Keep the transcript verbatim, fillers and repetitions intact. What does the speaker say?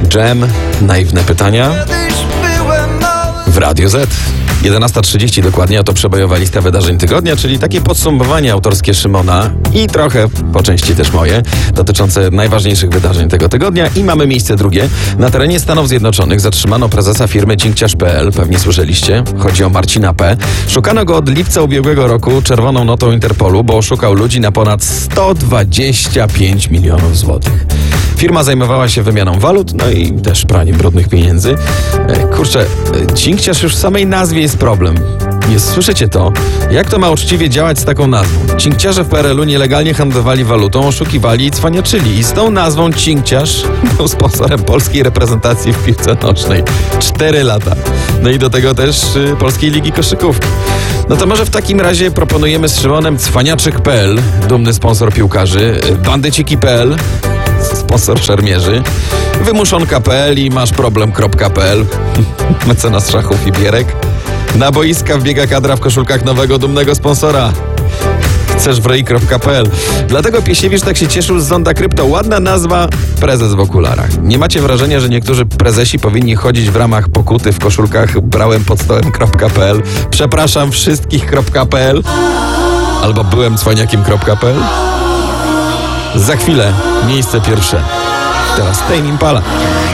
Dżem, naiwne pytania w Radio Z. jedenasta trzydzieści dokładnie, oto przebojowa lista wydarzeń tygodnia, czyli takie podsumowanie autorskie Szymona i trochę po części też moje, dotyczące najważniejszych wydarzeń tego tygodnia. I mamy miejsce drugie. Na terenie Stanów Zjednoczonych zatrzymano prezesa firmy cinkciarz kropka pe el, pewnie słyszeliście. Chodzi o Marcina P. Szukano go od lipca ubiegłego roku czerwoną notą Interpolu, bo oszukał ludzi na ponad sto dwadzieścia pięć milionów złotych. Firma zajmowała się wymianą walut, no i też praniem brudnych pieniędzy. E, kurczę, cinkciarz już w samej nazwie jest problem. Nie słyszycie to? Jak to ma uczciwie działać z taką nazwą? Cinkciarze w P R L u nielegalnie handlowali walutą, oszukiwali i cwaniaczyli. I z tą nazwą cinkciarz był sponsorem polskiej reprezentacji w piłce nocznej. Cztery lata. No i do tego też y, Polskiej Ligi Koszykówki. No to może w takim razie proponujemy z Szymonem Cwaniaczyk kropka pe el, dumny sponsor piłkarzy, y, Bandyciki kropka pe el, sponsor szermierzy, Wymuszonka kropka pe el i Masz problem kropka pe el, mecenas szachów i bierek. Na boiska wbiega kadra w koszulkach nowego, dumnego sponsora. Chcesz w rei kropka pe el. Dlatego Piesiewicz tak się cieszył z Zonda Krypto. Ładna nazwa, prezes w okularach. Nie macie wrażenia, że niektórzy prezesi powinni chodzić w ramach pokuty w koszulkach brałem pod stołem kropka pe el, przepraszam wszystkich kropka pe el albo byłem cwaniakiem kropka pe el? Za chwilę miejsce pierwsze. Teraz Tame Impala.